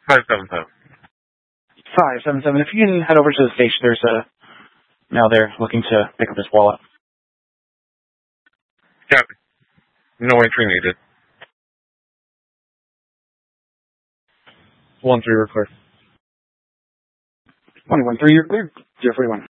577. 577. If you can head over to the station, there's a male there looking to pick up his wallet. Copy. No entry needed. 1-3, we're clear. 113, you're clear. 041.